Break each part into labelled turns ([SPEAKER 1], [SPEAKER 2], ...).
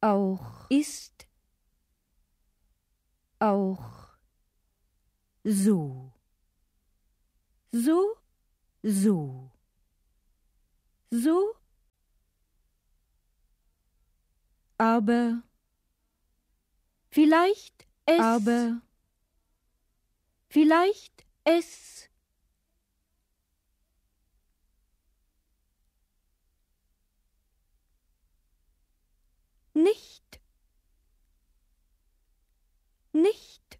[SPEAKER 1] auch, ist auch, so, so, so, so, aber, vielleicht es, aber, vielleicht es, nicht, nicht,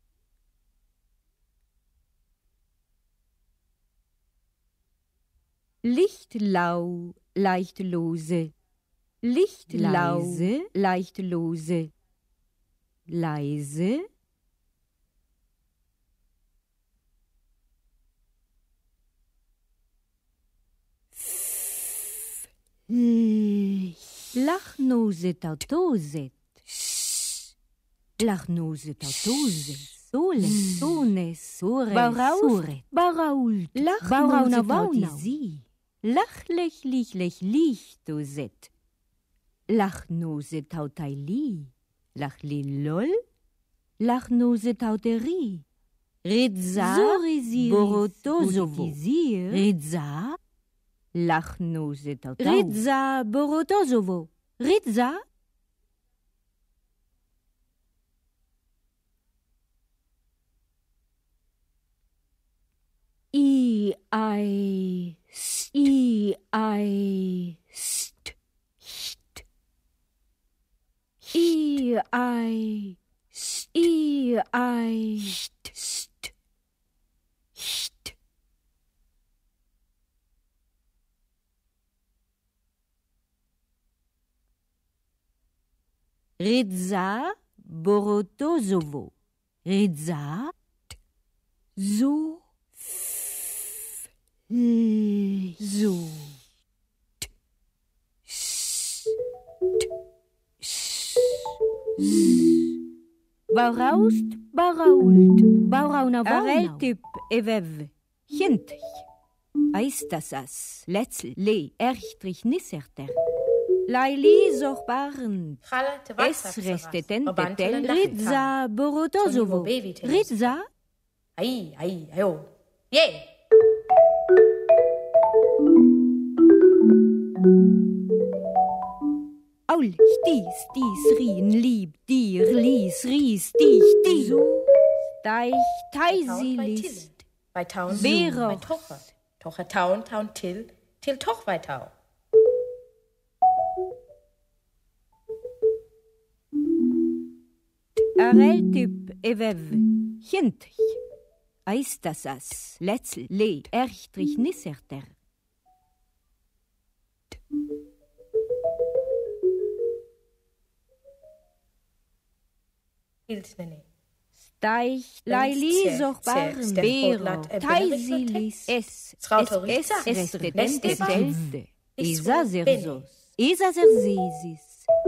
[SPEAKER 1] Lichtlau, leichtlose, Lichtlau, leise, leichtlose, leise, Lachnose, tautoset, Lachnose, tautoset, sole, sone, sore, sore, barault, Lachnose, tautisi, Lachlech, lichlech, lichtoset, Lachnose, tautaili, Lachlilol, Lachnose, tauteri, Ridza, borotozovo, Ridza, Lachnose, tautau, Ridza, borotozovo, Ridza, I, st, st, st, st, st. Ridza, borotozovo, Ridza, so, so, Bauraust, baurault, baurauna, areltip, evev, hintich, aistasas, letzel, le, erchtrich, nisserter, laili, zochbarn, es restetente, tel, ridza, borotozovo, ridza,
[SPEAKER 2] Ai, ayo, yeah.
[SPEAKER 1] Aul, stis, rien, lieb, dir, lies, ries, dich, die, so, deich, teisilist,
[SPEAKER 2] Bei Taun,
[SPEAKER 1] Beroch,
[SPEAKER 2] bei Tocher, Tocher, Taun, Till, Toch, bei Tau.
[SPEAKER 1] areltyp, evev, hintich, aistasas, letzel, le, erchtrich, nisserter.
[SPEAKER 2] Hildnene.
[SPEAKER 1] Deich, laili, zochbarn, bero, teisilis, es, restedente, telte, esaserzos, esaserzesis.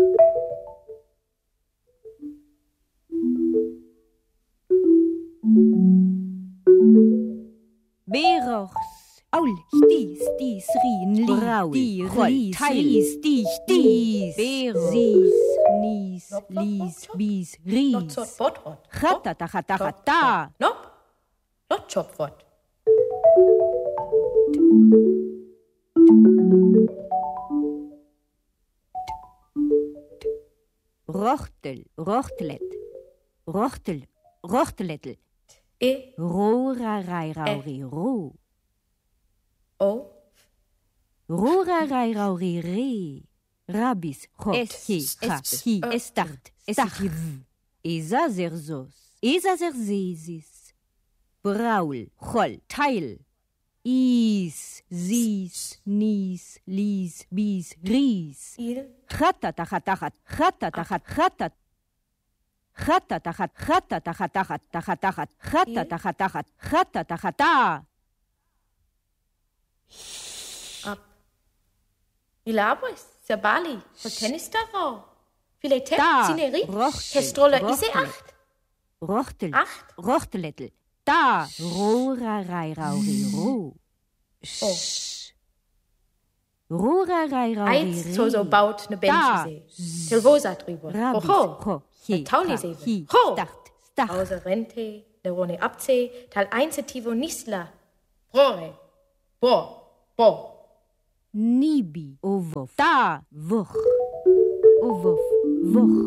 [SPEAKER 1] Berochs, aul, stis, rien, li, dir, lis, dich, dies, beros, nis, lis, bis, ries,
[SPEAKER 2] Not botrot.
[SPEAKER 1] chatata,
[SPEAKER 2] Nop. Not chopfot.
[SPEAKER 1] rochtel, rochtlet, rochtel, rochtlettel,
[SPEAKER 2] E,
[SPEAKER 1] rorarai, rauri, ro,
[SPEAKER 2] O,
[SPEAKER 1] rorarai, rauri, re, rabis, hot, hi, estart, estachiv, esaserzos, esaserzesis, braul, chol, teil, is, sis, nis, lis, bis, ries,
[SPEAKER 2] Il,
[SPEAKER 1] Chatatachatachat, chatatachat, chatat. Chatatachat, chatatachatachat, tachatachat, chatatachatachat, chatatachata.
[SPEAKER 2] ab. Ilabris, Sabali, Tenistaro. Filetet,
[SPEAKER 1] Da,
[SPEAKER 2] Cineri,
[SPEAKER 1] Rochtel,
[SPEAKER 2] Kestroller, Ise
[SPEAKER 1] Rochtel.
[SPEAKER 2] 8.
[SPEAKER 1] Rochtel,
[SPEAKER 2] 8.
[SPEAKER 1] Rochtellettel. Da, rorarai, rauri, ro.
[SPEAKER 2] O,
[SPEAKER 1] Rora-rai-ra-ri-ri.
[SPEAKER 2] so baut ne Benchsee. Til Wosa drüber. Ho, ne Taunisee. Ho, Hause Rente, ne Rone Abzee, Tal Einzetivo Nisla. Brore, bo.
[SPEAKER 1] Nibi, ovof, da, voch, ovof, voch,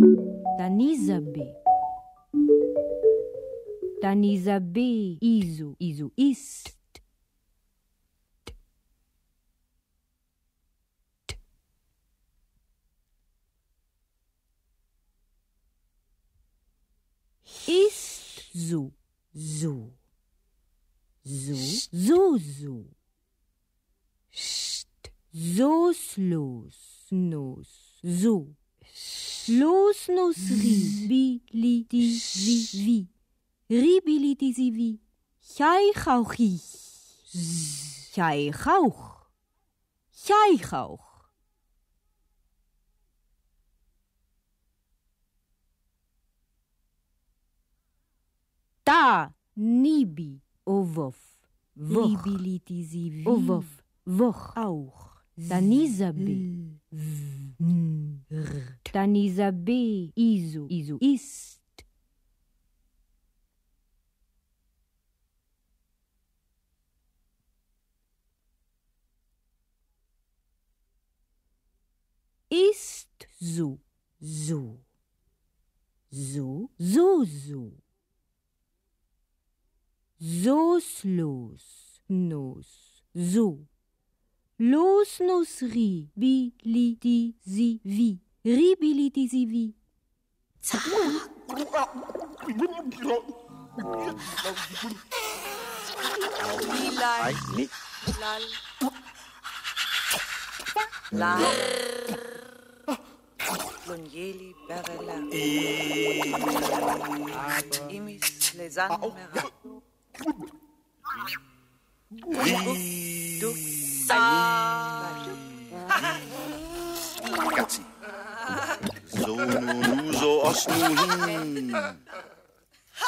[SPEAKER 1] Danizabe, isu, ist. Ist so. Los, so. Los, ribiliti, ribiliti, Chaichauchi, Chaichauch. Da, nibi, ovof, voch, ovof, voch, auch. Danizabe, Danizabe, isu, ist. Ist so. So. Los, ribiliti, ribiliti.
[SPEAKER 3] La Lonieli Berella Imis Lesan Mera Du
[SPEAKER 4] Ragazzi, so nu, so os nu hin.